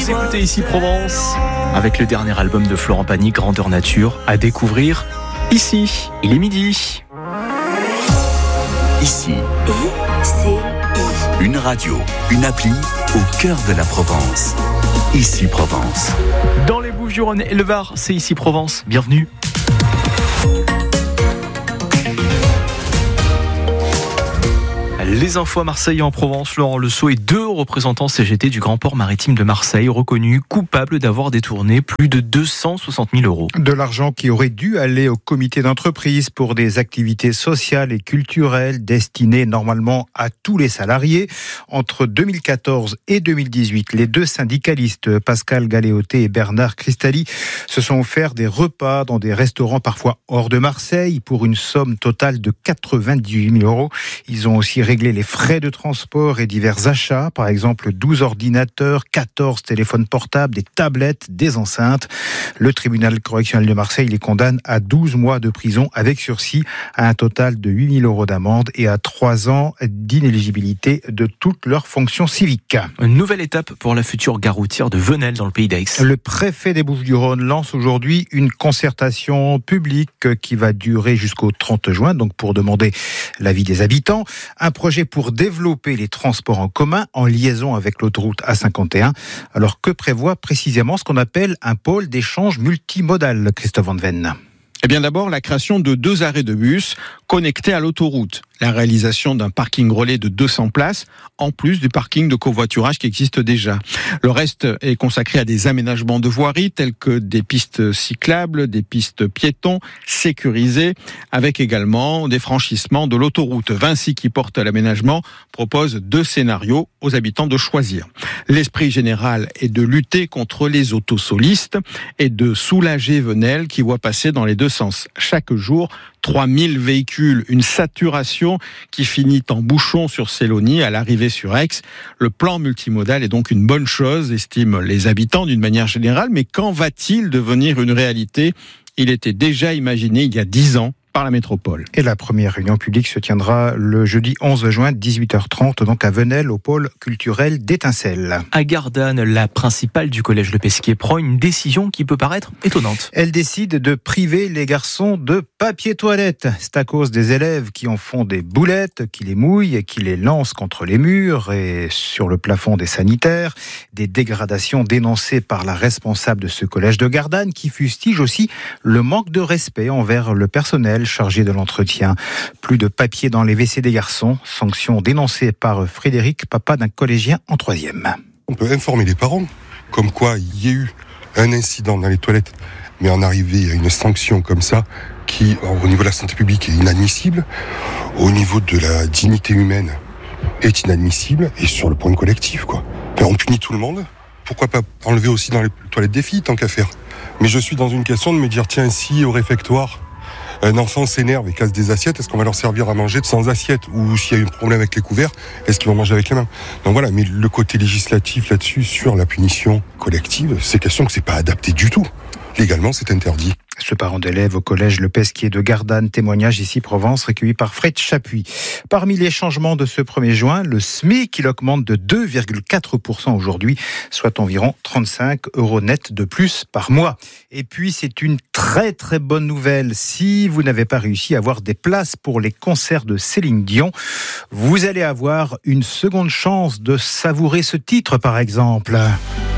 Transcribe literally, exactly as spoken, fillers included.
Vous écoutez Ici Provence avec le dernier album de Florent Pagny, Grandeur Nature, à découvrir ici. Il est midi. Ici. I C I. Une radio, une appli au cœur de la Provence. Ici Provence. Dans les Bouches-du-Rhône et le Var, c'est Ici Provence. Bienvenue. Les infos à Marseille et en Provence, Laurent Le Sceau et deux représentants C G T du Grand Port Maritime de Marseille reconnus coupables d'avoir détourné plus de deux cent soixante mille euros. De l'argent qui aurait dû aller au comité d'entreprise pour des activités sociales et culturelles destinées normalement à tous les salariés. Entre deux mille quatorze et deux mille dix-huit, les deux syndicalistes, Pascal Galéoté et Bernard Cristalli, se sont offerts des repas dans des restaurants parfois hors de Marseille pour une somme totale de quatre-vingt-dix-huit mille euros. Ils ont aussi réglé les frais de transport et divers achats, par exemple douze ordinateurs, quatorze téléphones portables, des tablettes, des enceintes. Le tribunal correctionnel de Marseille les condamne à douze mois de prison avec sursis, à un total de huit mille euros d'amende et à trois ans d'inéligibilité de toutes leurs fonctions civiques. Une nouvelle étape pour la future gare routière de Venelle dans le pays d'Aix. Le préfet des Bouches-du-Rhône lance aujourd'hui une concertation publique qui va durer jusqu'au trente juin, donc pour demander l'avis des habitants. Un projet pour développer les transports en commun en liaison avec l'autoroute A cinquante et un. Alors que prévoit précisément ce qu'on appelle un pôle d'échange multimodal, Christophe Van Ven? Eh bien d'abord, la création de deux arrêts de bus connectés à l'autoroute. La réalisation d'un parking relais de deux cents places, en plus du parking de covoiturage qui existe déjà. Le reste est consacré à des aménagements de voirie, tels que des pistes cyclables, des pistes piétons sécurisées, avec également des franchissements de l'autoroute. Vinci, qui porte l'aménagement, propose deux scénarios aux habitants de choisir. L'esprit général est de lutter contre les autosolistes et de soulager Venelle, qui voit passer dans les deux sens chaque jour trois mille véhicules, une saturation qui finit en bouchon sur Célonie à l'arrivée sur Aix. Le plan multimodal est donc une bonne chose, estiment les habitants d'une manière générale, mais quand va-t-il devenir une réalité ? Il était déjà imaginé il y a dix ans par la métropole. Et la première réunion publique se tiendra le jeudi onze juin, dix-huit heures trente, donc à Venelle, au pôle culturel d'Étincelles. À Gardanne, la principale du collège Le Pesquier prend une décision qui peut paraître étonnante. Elle décide de priver les garçons de papier toilette. C'est à cause des élèves qui en font des boulettes, qui les mouillent, qui les lancent contre les murs et sur le plafond des sanitaires. Des dégradations dénoncées par la responsable de ce collège de Gardanne, qui fustige aussi le manque de respect envers le personnel chargé de l'entretien. Plus de papier dans les W C des garçons, sanction dénoncée par Frédéric, papa d'un collégien en troisième. On peut informer les parents, comme quoi il y a eu un incident dans les toilettes, mais en arriver à une sanction comme ça, qui au niveau de la santé publique est inadmissible, au niveau de la dignité humaine est inadmissible, et sur le point collectif, quoi. On punit tout le monde, pourquoi pas enlever aussi dans les toilettes des filles, tant qu'à faire. Mais je suis dans une question de me dire, tiens, si au réfectoire, un enfant s'énerve et casse des assiettes, est-ce qu'on va leur servir à manger sans assiette? Ou s'il y a eu un problème avec les couverts, est-ce qu'ils vont manger avec les mains? Donc voilà, mais le côté législatif là-dessus, sur la punition collective, c'est question que c'est pas adapté du tout. Légalement, c'est interdit. Ce parent d'élève au collège Le Pesquier de Gardanne, témoignage ici Provence, recueilli par Fred Chapuis. Parmi les changements de ce premier juin, le S M I C, il augmente de deux virgule quatre pour cent aujourd'hui, soit environ trente-cinq euros net de plus par mois. Et puis, c'est une très très bonne nouvelle. Si vous n'avez pas réussi à avoir des places pour les concerts de Céline Dion, vous allez avoir une seconde chance de savourer ce titre, par exemple.